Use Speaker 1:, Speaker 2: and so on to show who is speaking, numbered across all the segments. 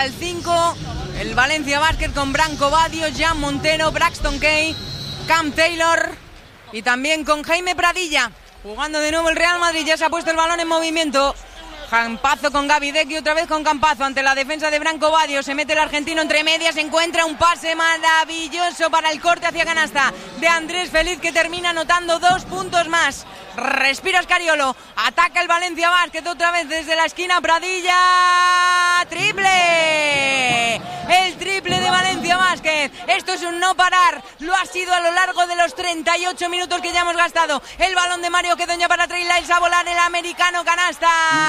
Speaker 1: El 5, el Valencia Basket con Branco Badio, Jan Montero, Braxton Kay, Cam Taylor y también con Jaime Pradilla. Jugando de nuevo el Real Madrid, ya se ha puesto el balón en movimiento. Campazo con Gaby Deck y otra vez con Campazo ante la defensa de Branco Badio. Se mete el argentino entre medias, encuentra un pase maravilloso para el corte hacia canasta de Andrés Feliz, que termina anotando 2 puntos más. Respira Scariolo, ataca el Valencia Basket otra vez desde la esquina. Pradilla, triple, el triple de Valencia Basket. Esto es un no parar, lo ha sido a lo largo de los 38 minutos que ya hemos gastado. El balón de Mario Quedoña para Trey Lyles, a volar el americano, canasta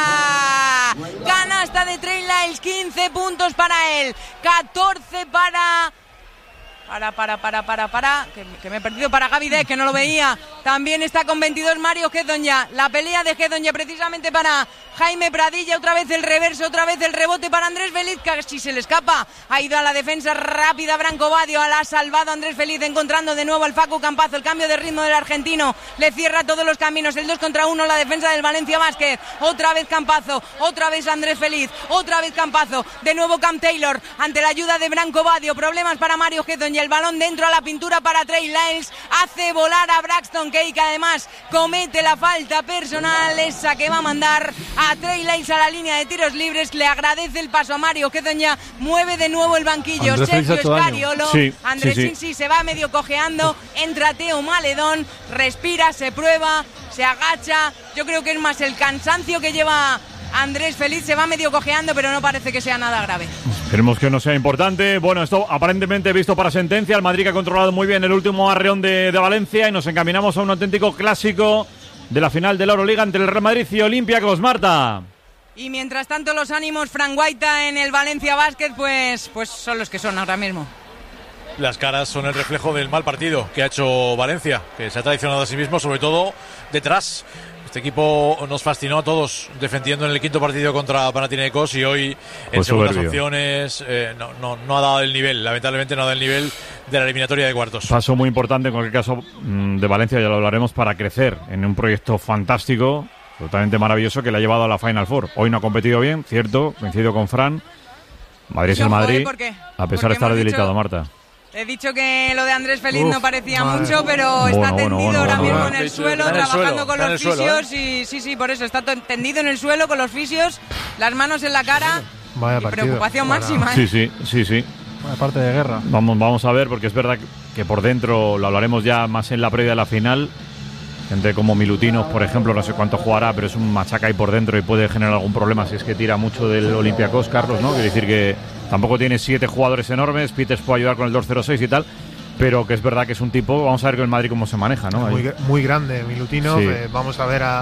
Speaker 1: de Trey Lyles, 15 puntos para él, 14 que me he perdido para Gaby Deck, que no lo veía. También está con 22 Mario Quedoña. La pelea de Quedoña precisamente para Jaime Pradilla. Otra vez el reverso, otra vez el rebote para Andrés Feliz, casi se le escapa. Ha ido a la defensa rápida Branco Badio, la ha salvado Andrés Feliz, encontrando de nuevo al Facu Campazo. El cambio de ritmo del argentino le cierra todos los caminos. El 2 contra 1, la defensa del Valencia Basket. Otra vez Campazo, otra vez Andrés Feliz, otra vez Campazo. De nuevo Cam Taylor ante la ayuda de Branco Badio. Problemas para Mario Quedoña. El balón dentro a la pintura para Trey Lyles. Hace volar a Braxton Kay, que además comete la falta personal, esa que va a mandar a Trey Lyles a la línea de tiros libres. Le agradece el paso a Mario Quedoña. Mueve de nuevo el banquillo Sergio Scariolo. Andrés sí se va medio cojeando. Entra Teo Maledón. Respira, se prueba, se agacha. Yo creo que es más el cansancio que lleva Andrés Feliz. Se va medio cojeando, pero no parece que sea nada grave.
Speaker 2: Esperemos que no sea importante. Bueno, esto aparentemente visto para sentencia. El Madrid, que ha controlado muy bien el último arreón de Valencia, y nos encaminamos a un auténtico clásico de la final de la Euroliga entre el Real Madrid y Olympiacos. Marta.
Speaker 1: Y mientras tanto los ánimos, Fran Guaita, en el Valencia Basket, pues son los que son ahora mismo.
Speaker 3: Las caras son el reflejo del mal partido que ha hecho Valencia, que se ha traicionado a sí mismo, sobre todo detrás. Este equipo nos fascinó a todos defendiendo en el quinto partido contra Panathinaikos, y hoy en segundas opciones no ha dado el nivel, lamentablemente no ha dado el nivel de la eliminatoria de cuartos.
Speaker 2: Paso muy importante en cualquier caso de Valencia, ya lo hablaremos, para crecer en un proyecto fantástico, totalmente maravilloso, que le ha llevado a la Final Four. Hoy no ha competido bien, cierto, coincido con Fran. Madrid es el Madrid, a pesar de estar debilitado, Marta.
Speaker 1: He dicho que lo de Andrés Feliz no parecía mucho, pero está tendido ahora mismo en el suelo, trabajando con los fisios. Y sí, por eso está tendido en el suelo con los fisios, las manos en la cara.
Speaker 4: Vaya
Speaker 1: y preocupación máxima.
Speaker 2: Sí.
Speaker 4: Vaya parte de guerra.
Speaker 2: Vamos a ver, porque es verdad que por dentro, lo hablaremos ya más en la previa de la final, gente como Milutinos, por ejemplo, no sé cuánto jugará, pero es un machaca ahí por dentro y puede generar algún problema si es que tira mucho del Olympiacos, Carlos, ¿no? Quiere decir que tampoco tiene 7 jugadores enormes. Peters puede ayudar con el 2-0-6 y tal, pero que es verdad que es un tipo. Vamos a ver con el Madrid cómo se maneja, ¿no?
Speaker 4: Muy grande Milutinov. Sí. Vamos a ver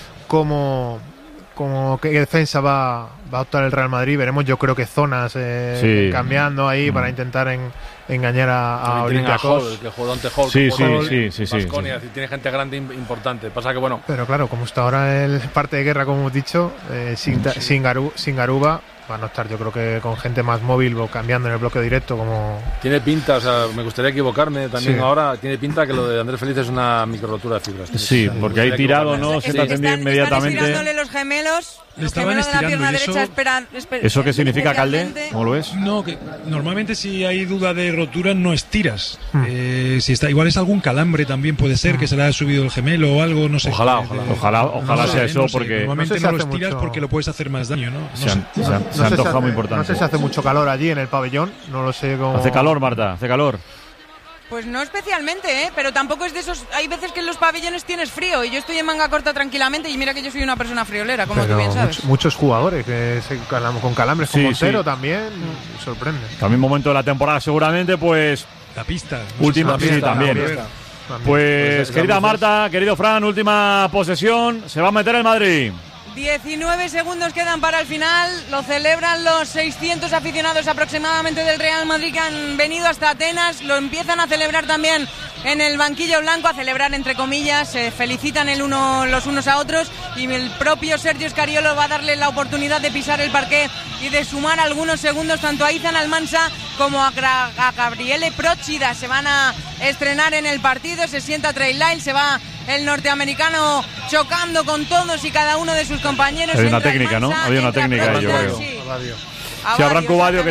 Speaker 4: qué defensa va a optar el Real Madrid. Veremos, yo creo que zonas cambiando ahí para intentar engañar a Olympiacos.
Speaker 5: Que jugó ante Hall.
Speaker 2: Sí.
Speaker 5: Tiene gente grande importante. Pasa que bueno.
Speaker 4: Pero claro, como está ahora el parte de guerra, como hemos dicho, sin Garuba, va a no estar, yo creo que con gente más móvil o cambiando en el bloque directo. Como
Speaker 5: tiene pinta, o sea, me gustaría equivocarme también ahora. Tiene pinta que lo de Andrés Feliz es una microrotura de fibras.
Speaker 2: Sí, porque hay tirado, ¿no? Se está tendido inmediatamente.
Speaker 1: Están estirándole los gemelos.
Speaker 6: Le estaban estirando,
Speaker 1: de la pierna derecha,
Speaker 2: ¿Eso qué significa, Calde? ¿Cómo lo ves?
Speaker 6: No, que normalmente si hay duda de rotura no estiras. Si está, igual es algún calambre también, puede ser que se le haya subido el gemelo o algo, no sé.
Speaker 2: Ojalá sea eso, porque
Speaker 6: normalmente no lo estiras porque lo puedes hacer más daño, ¿no?
Speaker 2: Se antoja muy importante.
Speaker 4: No sé si hace mucho calor allí en el pabellón, no lo sé cómo.
Speaker 2: Hace calor, Marta, hace calor.
Speaker 1: Pues no especialmente, pero tampoco es de esos. Hay veces que en los pabellones tienes frío y yo estoy en manga corta tranquilamente, y mira que yo soy una persona friolera, como tú bien sabes.
Speaker 4: Muchos jugadores que con calambres, con Montero también, sorprende.
Speaker 2: También momento de la temporada seguramente, pues.
Speaker 6: La pista.
Speaker 2: Última pista también. Pues querida Marta, querido Fran, última posesión, se va a meter el Madrid.
Speaker 1: 19 segundos quedan para el final. Lo celebran los 600 aficionados aproximadamente del Real Madrid que han venido hasta Atenas. Lo empiezan a celebrar también en el banquillo blanco, a celebrar entre comillas. Se felicitan los unos a otros, y el propio Sergio Scariolo va a darle la oportunidad de pisar el parquet y de sumar algunos segundos tanto a Izan Almansa como a Gabriele Procida. Se van a estrenar en el partido. Se sienta Trey Lyles, se va el norteamericano chocando con todos y cada uno de sus compañeros.
Speaker 2: Había una técnica, ¿no? Había una técnica, yo creo.
Speaker 1: A
Speaker 2: Sí, a Branco
Speaker 1: varios,
Speaker 2: Badio, que